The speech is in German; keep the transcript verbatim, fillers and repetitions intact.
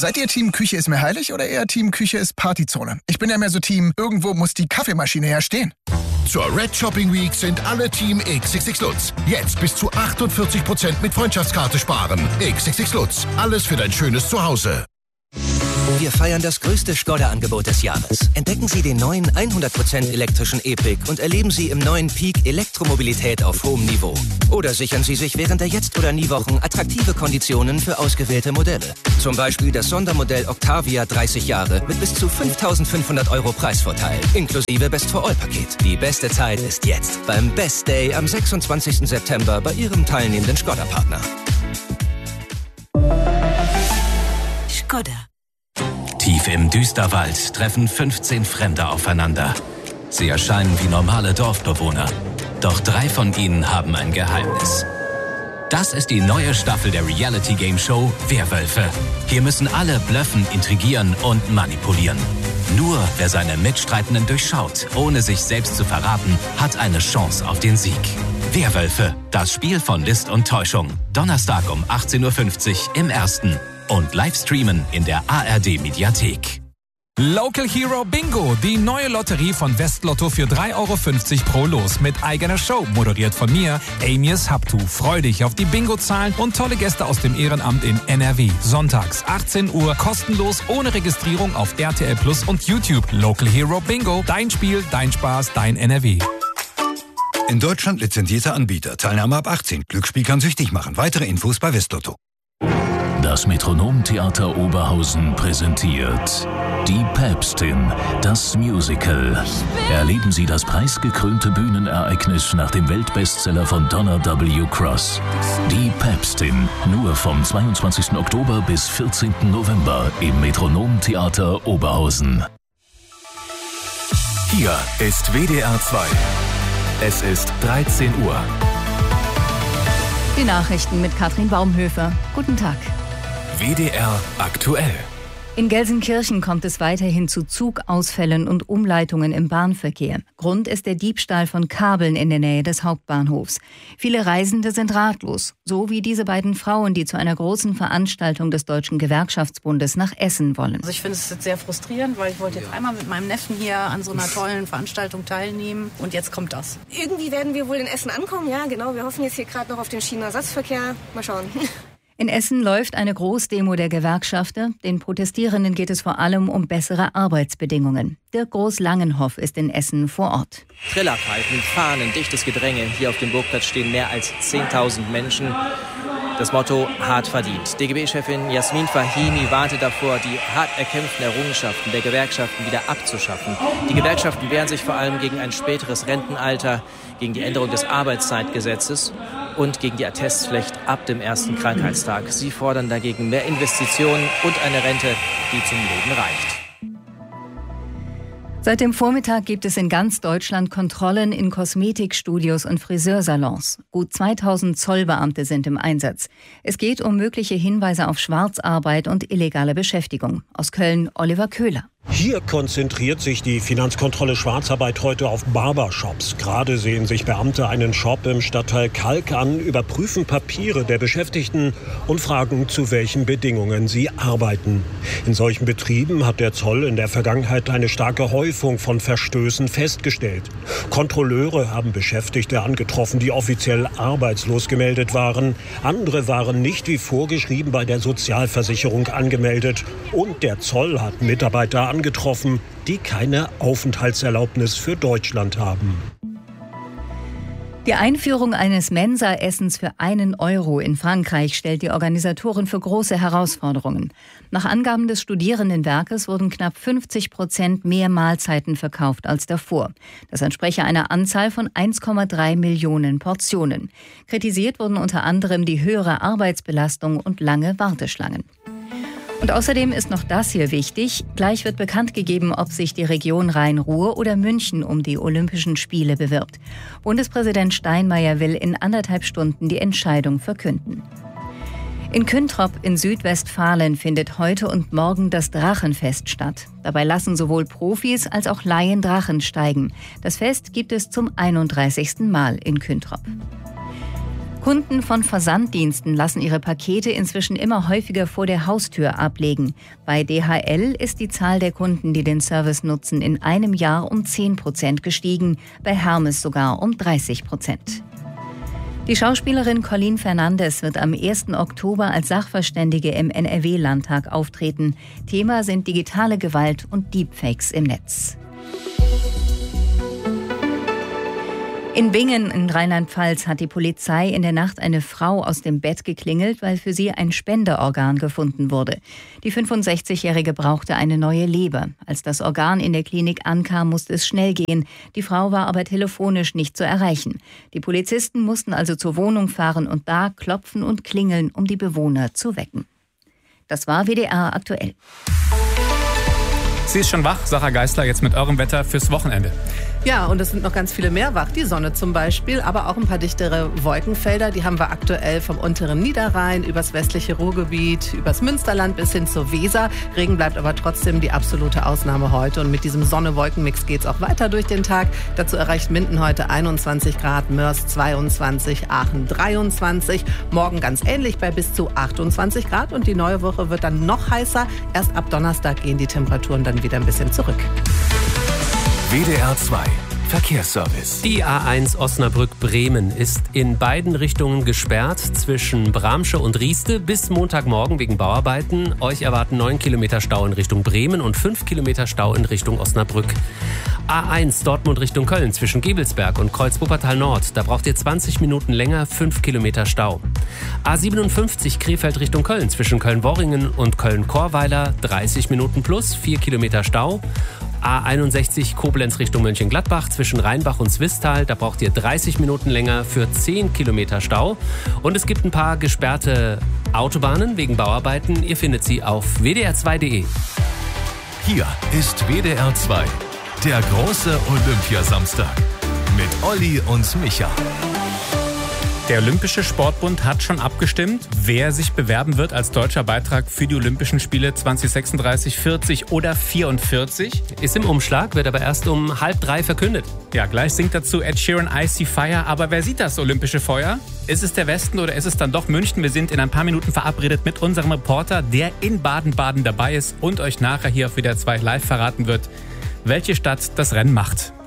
Seid ihr Team Küche ist mir heilig oder eher Team Küche ist Partyzone? Ich bin ja mehr so Team, irgendwo muss die Kaffeemaschine ja stehen. Zur Red Shopping Week sind alle Team X X X Lutz. Jetzt bis zu achtundvierzig Prozent mit Freundschaftskarte sparen. X X X Lutz. Alles für dein schönes Zuhause. Wir feiern das größte Skoda-Angebot des Jahres. Entdecken Sie den neuen hundert Prozent elektrischen E-Pick und erleben Sie im neuen Peak Elektromobilität auf hohem Niveau. Oder sichern Sie sich während der Jetzt- oder Nie-Wochen attraktive Konditionen für ausgewählte Modelle. Zum Beispiel das Sondermodell Octavia dreißig Jahre mit bis zu fünftausendfünfhundert Euro Preisvorteil. Inklusive Best-for-All-Paket. Die beste Zeit ist jetzt beim Best Day am sechsundzwanzigsten September bei Ihrem teilnehmenden Skoda-Partner. Skoda. Tief im Düsterwald treffen fünfzehn Fremde aufeinander. Sie erscheinen wie normale Dorfbewohner. Doch drei von ihnen haben ein Geheimnis. Das ist die neue Staffel der Reality-Game-Show Werwölfe. Hier müssen alle blöffen, intrigieren und manipulieren. Nur wer seine Mitstreitenden durchschaut, ohne sich selbst zu verraten, hat eine Chance auf den Sieg. Werwölfe, das Spiel von List und Täuschung. Donnerstag um achtzehn Uhr fünfzig im Ersten. Und Livestreamen in der A R D-Mediathek. Local Hero Bingo, die neue Lotterie von Westlotto für drei Euro fünfzig pro Los mit eigener Show, moderiert von mir, Amias Haptu. Freu dich auf die Bingo-Zahlen und tolle Gäste aus dem Ehrenamt in N R W. Sonntags achtzehn Uhr, kostenlos, ohne Registrierung auf R T L Plus und YouTube. Local Hero Bingo, dein Spiel, dein Spaß, dein N R W. In Deutschland lizenzierter Anbieter. Teilnahme ab achtzehn. Glücksspiel kann süchtig machen. Weitere Infos bei Westlotto. Das Metronom-Theater Oberhausen präsentiert Die Päpstin, das Musical. Erleben Sie das preisgekrönte Bühnenereignis nach dem Weltbestseller von Donna W. Cross. Die Päpstin, nur vom zweiundzwanzigsten Oktober bis vierzehnten November im Metronom-Theater Oberhausen. Hier ist W D R zwei. Es ist dreizehn Uhr. Die Nachrichten mit Katrin Baumhöfer. Guten Tag. W D R aktuell. In Gelsenkirchen kommt es weiterhin zu Zugausfällen und Umleitungen im Bahnverkehr. Grund ist der Diebstahl von Kabeln in der Nähe des Hauptbahnhofs. Viele Reisende sind ratlos, so wie diese beiden Frauen, die zu einer großen Veranstaltung des Deutschen Gewerkschaftsbundes nach Essen wollen. Also ich finde es jetzt sehr frustrierend, weil ich wollte jetzt einmal mit meinem Neffen hier an so einer tollen Veranstaltung teilnehmen und jetzt kommt das. Irgendwie werden wir wohl in Essen ankommen, ja genau. Wir hoffen jetzt hier gerade noch auf den Schienenersatzverkehr. Mal schauen. In Essen läuft eine Großdemo der Gewerkschafter. Den Protestierenden geht es vor allem um bessere Arbeitsbedingungen. Dirk Groß-Langenhoff ist in Essen vor Ort. Trillerpfeifen, Fahnen, dichtes Gedränge. Hier auf dem Burgplatz stehen mehr als zehntausend Menschen. Das Motto hart verdient. D G B-Chefin Jasmin Fahimi wartet davor, die hart erkämpften Errungenschaften der Gewerkschaften wieder abzuschaffen. Die Gewerkschaften wehren sich vor allem gegen ein späteres Rentenalter, gegen die Änderung des Arbeitszeitgesetzes und gegen die Attestpflicht ab dem ersten Krankheitstag. Sie fordern dagegen mehr Investitionen und eine Rente, die zum Leben reicht. Seit dem Vormittag gibt es in ganz Deutschland Kontrollen in Kosmetikstudios und Friseursalons. Gut zweitausend Zollbeamte sind im Einsatz. Es geht um mögliche Hinweise auf Schwarzarbeit und illegale Beschäftigung. Aus Köln Oliver Köhler. Hier konzentriert sich die Finanzkontrolle Schwarzarbeit heute auf Barbershops. Gerade sehen sich Beamte einen Shop im Stadtteil Kalk an, überprüfen Papiere der Beschäftigten und fragen, zu welchen Bedingungen sie arbeiten. In solchen Betrieben hat der Zoll in der Vergangenheit eine starke Häufung von Verstößen festgestellt. Kontrolleure haben Beschäftigte angetroffen, die offiziell arbeitslos gemeldet waren. Andere waren nicht wie vorgeschrieben bei der Sozialversicherung angemeldet. Und der Zoll hat Mitarbeiter angetroffen, die keine Aufenthaltserlaubnis für Deutschland haben. Die Einführung eines Mensa-Essens für einen Euro in Frankreich stellt die Organisatoren für große Herausforderungen. Nach Angaben des Studierendenwerkes wurden knapp fünfzig Prozent mehr Mahlzeiten verkauft als davor. Das entspreche einer Anzahl von eins Komma drei Millionen Portionen. Kritisiert wurden unter anderem die höhere Arbeitsbelastung und lange Warteschlangen. Und außerdem ist noch das hier wichtig. Gleich wird bekannt gegeben, ob sich die Region Rhein-Ruhr oder München um die Olympischen Spiele bewirbt. Bundespräsident Steinmeier will in anderthalb Stunden die Entscheidung verkünden. In Küntrop in Südwestfalen findet heute und morgen das Drachenfest statt. Dabei lassen sowohl Profis als auch Laien Drachen steigen. Das Fest gibt es zum einunddreißigsten Mal in Küntrop. Kunden von Versanddiensten lassen ihre Pakete inzwischen immer häufiger vor der Haustür ablegen. Bei D H L ist die Zahl der Kunden, die den Service nutzen, in einem Jahr um zehn Prozent gestiegen, bei Hermes sogar um dreißig Prozent. Die Schauspielerin Colleen Fernandes wird am ersten Oktober als Sachverständige im N R W-Landtag auftreten. Thema sind digitale Gewalt und Deepfakes im Netz. In Bingen in Rheinland-Pfalz hat die Polizei in der Nacht eine Frau aus dem Bett geklingelt, weil für sie ein Spenderorgan gefunden wurde. Die fünfundsechzigjährige brauchte eine neue Leber. Als das Organ in der Klinik ankam, musste es schnell gehen. Die Frau war aber telefonisch nicht zu erreichen. Die Polizisten mussten also zur Wohnung fahren und da klopfen und klingeln, um die Bewohner zu wecken. Das war W D R aktuell. Sie ist schon wach, Sarah Geisler, jetzt mit eurem Wetter fürs Wochenende. Ja, und es sind noch ganz viele mehr wach. Die Sonne zum Beispiel, aber auch ein paar dichtere Wolkenfelder. Die haben wir aktuell vom unteren Niederrhein übers westliche Ruhrgebiet, übers Münsterland bis hin zur Weser. Regen bleibt aber trotzdem die absolute Ausnahme heute. Und mit diesem Sonne-Wolken-Mix geht's auch weiter durch den Tag. Dazu erreicht Minden heute einundzwanzig Grad, Mörs zweiundzwanzig, Aachen dreiundzwanzig. Morgen ganz ähnlich bei bis zu achtundzwanzig Grad. Und die neue Woche wird dann noch heißer. Erst ab Donnerstag gehen die Temperaturen dann wieder ein bisschen zurück. W D R zwei Verkehrsservice. Die A eins Osnabrück-Bremen ist in beiden Richtungen gesperrt zwischen Bramsche und Rieste bis Montagmorgen wegen Bauarbeiten. Euch erwarten neun Kilometer Stau in Richtung Bremen und fünf Kilometer Stau in Richtung Osnabrück. A eins Dortmund Richtung Köln zwischen Gebelsberg und Kreuz-Wuppertal Nord. Da braucht ihr zwanzig Minuten länger, fünf Kilometer Stau. A siebenundfünfzig Krefeld Richtung Köln zwischen Köln-Worringen und Köln-Chorweiler. dreißig Minuten plus, vier Kilometer Stau. A einundsechzig Koblenz Richtung Mönchengladbach zwischen Rheinbach und Zwistal. Da braucht ihr dreißig Minuten länger für zehn Kilometer Stau. Und es gibt ein paar gesperrte Autobahnen wegen Bauarbeiten. Ihr findet sie auf w d r zwei punkt d e. Hier ist W D R zwei, der große Olympiasamstag mit Olli und Micha. Der Olympische Sportbund hat schon abgestimmt, wer sich bewerben wird als deutscher Beitrag für die Olympischen Spiele zwanzig sechsunddreißig, vierzig oder vierundvierzig. Ist im Umschlag, wird aber erst um halb drei verkündet. Ja, gleich singt dazu Ed Sheeran Icy Fire. Aber wer sieht das olympische Feuer? Ist es der Westen oder ist es dann doch München? Wir sind in ein paar Minuten verabredet mit unserem Reporter, der in Baden-Baden dabei ist und euch nachher hier auf W D R zwei live verraten wird, welche Stadt das Rennen macht.